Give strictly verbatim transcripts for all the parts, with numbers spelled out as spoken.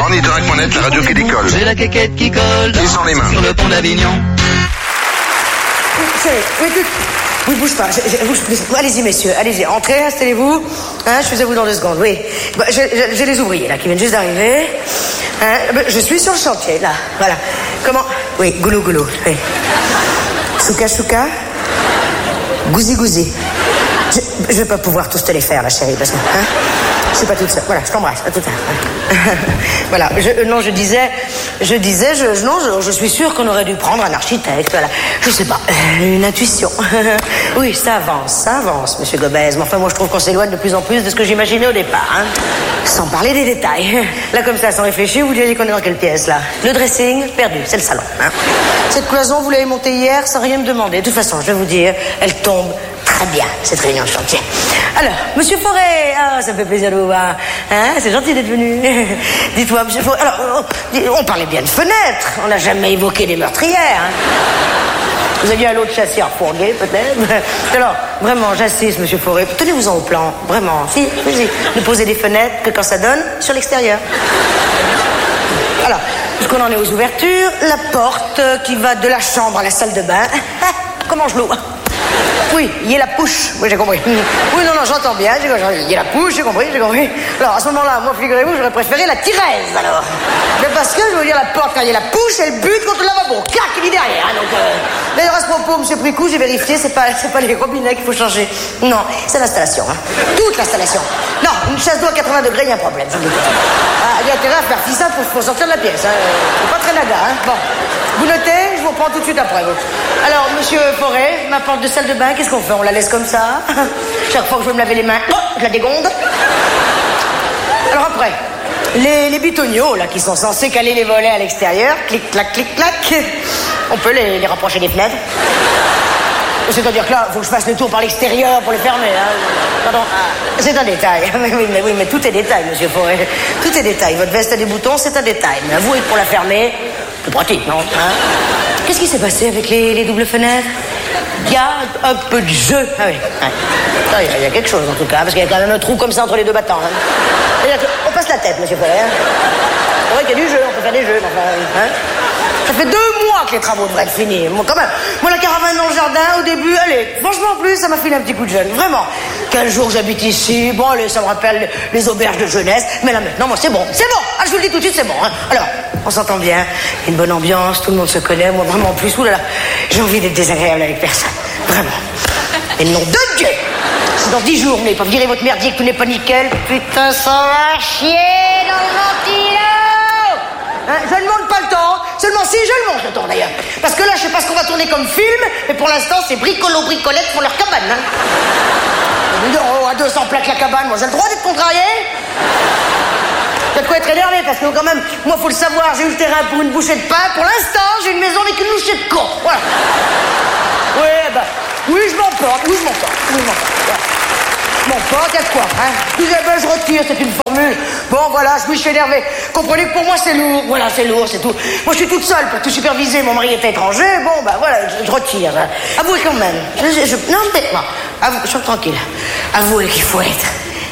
Ornithorynque point net, la radio qui décolle. J'ai la quéquette qui colle. Et sans les mains. Sur le pont d'Avignon. Oui, oui, oui, bouge pas. Je, je, bouge, allez-y, messieurs, allez-y. Entrez, installez-vous. Hein, je suis à vous dans deux secondes, oui. Bah, j'ai les ouvriers, là, qui viennent juste d'arriver. Hein, bah, je suis sur le chantier, là. Voilà. Comment? Oui, goulou, goulou. Oui. Chouka, chouka. Gouzi, gouzi. Je, je vais pas pouvoir tous te les faire, là, chérie, parce que... Hein, je suis pas toute seule. Voilà, je t'embrasse. À tout à l'heure. Voilà. Je, non, je disais... Je disais... Je, non, je, je suis sûre qu'on aurait dû prendre un architecte. Voilà. Je sais pas. Une intuition. Oui, ça avance. Ça avance, monsieur Gobez. Mais enfin, moi, je trouve qu'on s'éloigne de plus en plus de ce que j'imaginais au départ. Hein. Sans parler des détails. Là, comme ça, sans réfléchir, vous diriez qu'on est dans quelle pièce, là? Le dressing, perdu. C'est le salon. Hein. Cette cloison, vous l'avez montée hier sans rien me demander. De toute façon, je vais vous dire, elle tombe très bien, cette réunion de chantier. Alors, monsieur Forêt, ah, ça me fait plaisir de vous voir. Hein, c'est gentil d'être venu. Dites-moi, monsieur Forêt, alors, on parlait bien de fenêtres. On n'a jamais évoqué des meurtrières. Hein. Vous aviez un lot de chassiers à refourguer, peut-être. Alors, vraiment, j'insiste, monsieur Forêt, tenez-vous-en au plan. Vraiment, si, si, ne posez des fenêtres que quand ça donne sur l'extérieur. Alors, puisqu'on en est aux ouvertures, la porte qui va de la chambre à la salle de bain. Comment je l'ouvre? Oui, il y a la pouche. Oui, j'ai compris. Oui, non, non, j'entends bien. Il y a la pouche, j'ai compris, j'ai compris. Alors, à ce moment-là, moi, figurez-vous, j'aurais préféré la tiresse, alors. Mais parce que, je veux dire, la porte, quand il y a la pouche, elle bute contre le lavabo. Clac, il est derrière. Hein, donc, euh... D'ailleurs, à ce propos, monsieur Pricou, j'ai vérifié, c'est pas, c'est pas les robinets qu'il faut changer. Non, c'est l'installation. Hein. Toute l'installation. Non, une chasse d'eau à quatre-vingts degrés, il y a un problème. Je vous dis. Ah, il y a intérêt à faire fissa pour, pour sortir de la pièce. Hein. C'est pas très naga, hein. Bon. Vous notez, je vous reprends tout de suite après, vous. Alors, monsieur Forêt, ma porte de salle de bain, qu'est-ce qu'on fait? On la laisse comme ça? Chaque fois que je veux me laver les mains, oh, je la dégonde. Alors après, les, les bitoniaux, là, qui sont censés caler les volets à l'extérieur, clic, clac, clic, clac, on peut les, les rapprocher des fenêtres. C'est-à-dire que là, il faut que je fasse le tour par l'extérieur pour les fermer. Hein. Pardon, c'est un détail. Oui, mais, oui, mais tout est détail, monsieur Forêt. Tout est détail. Votre veste a des boutons, c'est un détail. Mais avouez que pour la fermer, c'est pratique, non? Hein? Qu'est-ce qui s'est passé avec les, les doubles fenêtres? Il y a un peu de jeu. Ah oui, ouais. Il y a quelque chose, en tout cas, parce qu'il y a quand même un trou comme ça entre les deux battants. Hein. On passe la tête, monsieur Forêt. Hein. C'est vrai qu'il y a du jeu, on peut faire des jeux. Enfin, hein. Ça fait deux mois que les travaux devraient être finis. Moi, quand même, moi, la caravane dans le jardin, au début, allez, franchement, en plus, ça m'a filé un petit coup de jeune. Vraiment. Quel jour j'habite ici. Bon, allez, ça me rappelle les auberges de jeunesse. Mais là, maintenant, moi, c'est bon. C'est bon. Ah, je vous le dis tout de suite, c'est bon. Hein. Alors, on s'entend bien. Une bonne ambiance, tout le monde se connaît. Moi, vraiment, en plus, oulala, j'ai envie d'être désagréable avec personne. Vraiment. Et nom de Dieu. Si dans dix jours, vous n'avez pas viré votre merdier, que tout n'est pas nickel, putain, ça va chier dans le ventilo. Hein, je ne demande pas le temps, seulement si je le monte le temps d'ailleurs. Parce que là, je sais pas ce qu'on va tourner comme film, mais pour l'instant, c'est bricolo-bricolette pour leur cabane. Hein. Oh, à deux cents plaques la cabane, moi j'ai le droit d'être contrarié. T'as de quoi être énervé, parce que quand même, moi, faut le savoir, j'ai eu le terrain pour une bouchée de pain. Pour l'instant, j'ai une maison avec une louchée de con. Voilà. Oui, bah, oui, je m'emporte, oui, je m'emporte, oui, je m'emporte. Voilà. Je m'emporte, il y a de quoi, hein. Vous savez, ben, je retire, c'est une formule. Bon, voilà, je me suis énervé. Comprenez que pour moi, c'est lourd. Voilà, c'est lourd, c'est tout. Moi, je suis toute seule pour tout superviser. Mon mari est étranger. Bon, bah, voilà, je, je retire. Hein. Avouez quand même. Je, je, non, mais, non, avouez, je suis tranquille. Avouez qu'il faut être.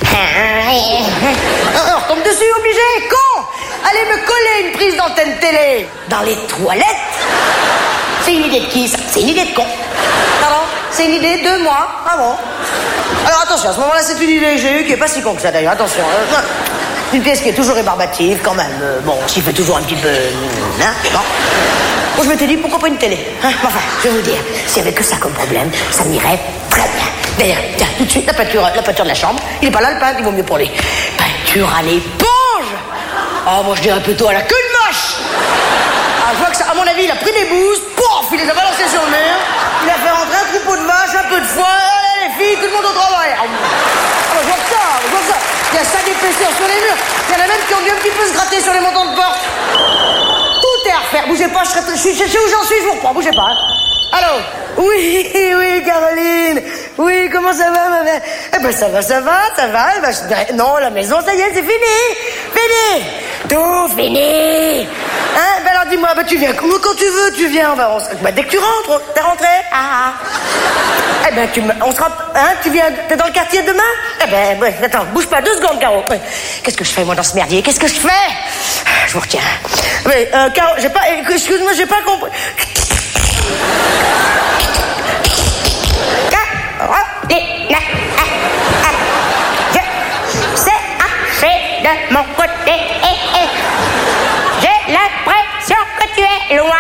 On retombe dessus, obligé, con. Allez me coller une prise d'antenne télé dans les toilettes. C'est une idée de qui, ça? C'est une idée de con. Pardon? C'est une idée de moi. Ah bon? Alors attention, à ce moment-là, c'est une idée que j'ai eue qui est pas si con que ça d'ailleurs. Attention. Euh, une pièce qui est toujours rébarbative, quand même. Euh, bon, s'il fait toujours un petit peu. Hein, bon. Bon, je m'étais dit, pourquoi pas une télé, hein? Enfin, je vais vous dire, s'il y avait que ça comme problème, ça m'irait très bien. D'ailleurs, tiens, tout de suite, la peinture, la peinture de la chambre. Il est pas là, le peintre, il vaut mieux pour lui. Peinture à l'éponge. Oh, moi, je dirais plutôt à la queue de moche. Ah, je vois que ça, à mon avis, il a pris des bouses, pouf, il les a balancées sur le mur, il a fait rentrer un troupeau de vaches, un peu de foin, allez, les filles, tout le monde au travail. Ah, je vois que ça, je vois que ça. Il y a ça d'épaisseur sur les murs. Il y en a même qui ont dû un petit peu se gratter sur les montants de porte. Tout est à refaire. Bougez pas, je, serai, je, je, je sais où j'en suis, je vous reprends, bougez pas. Hein. Allô? Oui, oui, Caroline. Oui, comment ça va, ma mère? Eh ben, ça va, ça va, ça va. Eh ben, je... Non, la maison, ça y est, c'est fini. Fini. Tout fini. Hein? Ben alors, dis-moi, ben, tu viens quand tu veux, tu viens. On va, on... Ben, dès que tu rentres, t'es rentré? Ah. Eh ben, tu me... on sera... Hein? Tu viens... T'es dans le quartier demain? Eh ben, ouais, attends, bouge pas, deux secondes, Caro. Ouais. Qu'est-ce que je fais, moi, dans ce merdier? Qu'est-ce que je fais? je vous retiens. Mais, euh, Caro, j'ai pas... Excuse-moi, j'ai pas compris... Je sais archer de mon côté. J'ai l'impression que tu es loin.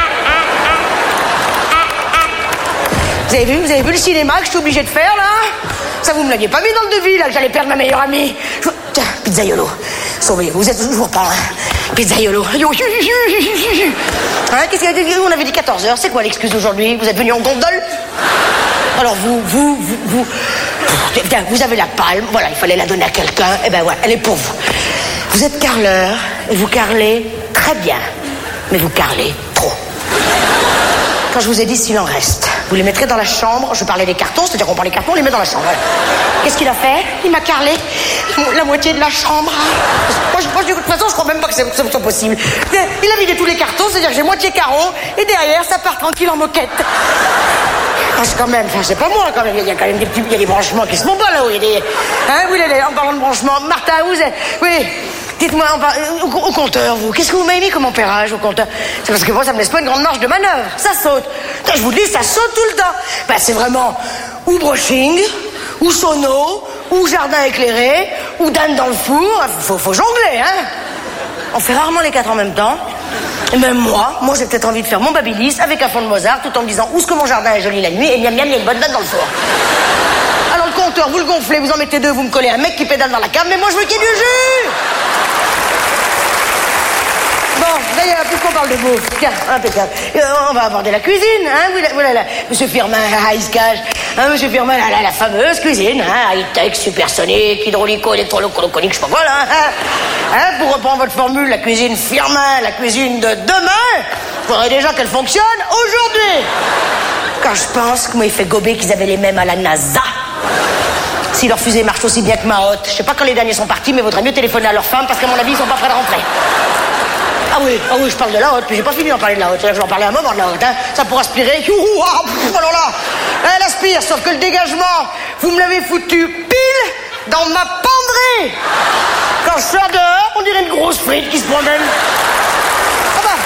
Vous avez vu, vous avez vu le cinéma que je suis obligée de faire, là? Ça, vous me l'aviez pas mis dans le devis, là, que j'allais perdre ma meilleure amie. Je... Tiens, pizzaiolo. Sauvez, vous êtes toujours pas, hein? Pizzaiolo. Hein, qu'est-ce qu'il y a dit? On avait dit quatorze heures. C'est quoi l'excuse d'aujourd'hui? Vous êtes venu en gondole? Alors, vous, vous, vous, vous... Tiens, vous avez la palme. Voilà, il fallait la donner à quelqu'un. Eh ben, voilà, elle est pour vous. Vous êtes carleur, et vous carlez très bien. Mais vous carlez trop. Quand je vous ai dit s'il en reste, vous les mettrez dans la chambre. Je parlais des cartons, c'est-à-dire qu'on prend les cartons, on les met dans la chambre. Voilà. Qu'est-ce qu'il a fait? Il m'a carlé la moitié de la chambre. Moi, je, moi, de toute façon, je crois même pas que c'est, c'est possible. Il a vidé tous les cartons, c'est-à-dire que j'ai moitié carreau, et derrière, ça part tranquille en moquette. Ah, c'est quand même, enfin, c'est pas moi, quand même. Il y a quand même des petits, il y a des branchements qui se font pas là-haut. Il y a des, hein, oui, les, en parlant de branchements, Martin, vous êtes, oui. Dites-moi, au, au compteur, vous, qu'est-ce que vous m'avez mis comme ampérage au compteur? C'est parce que moi, ça me laisse pas une grande marge de manœuvre. Ça saute. Putain, je vous dis, ça saute tout le temps. Ben, c'est vraiment ou brushing, ou sono, ou jardin éclairé, ou Dan dans le four. Faut, faut jongler, hein. On fait rarement les quatre en même temps. Et même moi, moi, j'ai peut-être envie de faire mon Babilis avec un fond de Mozart, tout en me disant où est-ce que mon jardin est joli la nuit, et miam miam, il y a une bonne date dans le four. Alors le compteur, vous le gonflez, vous en mettez deux, vous me collez un mec qui pédale dans la cave, mais moi, je veux qu'il y ait du jus. Bon, d'ailleurs, puisqu'on parle de bouffe, tiens, impeccable. Euh, on va aborder la cuisine, hein, voilà, voilà, là. Monsieur Firmin, Ice Cash, hein, Monsieur Firmin, la, la, la fameuse cuisine, hein, high-tech, supersonique, hydraulico, électrolo-coloconique, je sais pas quoi, là, hein, hein, pour reprendre votre formule, la cuisine Firmin, la cuisine de demain, il faudrait déjà qu'elle fonctionne aujourd'hui. Quand je pense que moi, il fait gober qu'ils avaient les mêmes à la NASA. Si leur fusée marche aussi bien que ma hotte, je sais pas quand les derniers sont partis, mais vaudrait mieux téléphoner à leur femme, parce qu'à mon avis, ils sont pas prêts de rentrer. Ah oui, ah oui, je parle de la hotte, puis j'ai pas fini d'en parler de la hotte. C'est-à-dire que je vais en parler à un moment de la hotte, hein. Ça pourra aspirer. Youhou, ah, pff, alors là, elle aspire, sauf que le dégagement, vous me l'avez foutu pile dans ma penderie. Quand je sors dehors, on dirait une grosse frite qui se promène. Ah bah.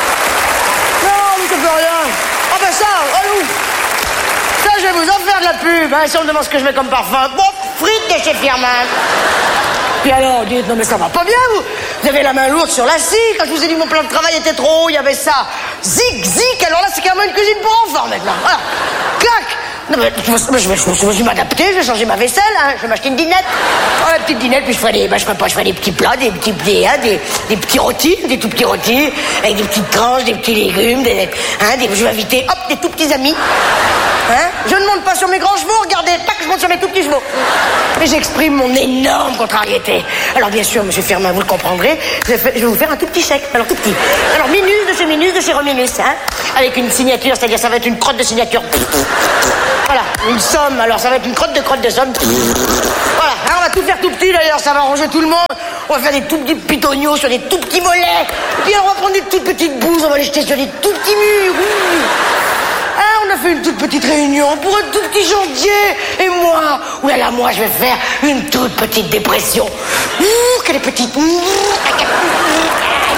Non, mais ça fait rien. Ah bah ça, allô. Ça, je vais vous en faire de la pub, hein, si on me demande ce que je mets comme parfum. Bon, frites de chez Firmin. Puis alors, dites, non mais ça va pas bien, vous. Vous avez la main lourde sur la scie. Quand je vous ai dit que mon plan de travail était trop haut, il y avait ça. Zic, zic, alors là, c'est carrément une cuisine pour enfants, maintenant. Voilà. Clac. Non, mais je, je, je, je, je vais m'adapter, je vais changer ma vaisselle, hein. Je vais m'acheter une dinette. Oh, la petite dinette, puis je ferai des, bah, je ferai pas, je ferai des petits plats, des petits, des, hein, des, des petits rôtis, des tout petits rôtis, avec des petites tranches, des petits légumes, des, hein, des, je vais inviter, hop, des tout petits amis. Hein? Je ne monte pas sur mes grands chevaux, regardez, tac, je monte sur mes tout petits chevaux. Et j'exprime mon énorme contrariété. Alors bien sûr, monsieur Firmin, vous le comprendrez, je vais, je vais vous faire un tout petit chèque, alors tout petit. Alors Minus de chez Minus de chez Reminus, hein, avec une signature, c'est-à-dire ça va être une crotte de signature. Voilà, une somme, alors ça va être une crotte de crotte de somme. Voilà, alors on va tout faire tout petit d'ailleurs, ça va arranger tout le monde. On va faire des tout petits pitonios sur des tout petits mollets. Et puis alors on va prendre des toutes petites bouses, on va les jeter sur des tout petits murs. Ouh. Ah, on a fait une toute petite réunion pour un tout petit chantier. Et moi, oui, là, moi, je vais faire une toute petite dépression. Ouh, qu'elle est petite. Ouh,